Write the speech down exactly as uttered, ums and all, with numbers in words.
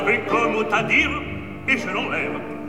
Et comme au à dire, et je l'enlève.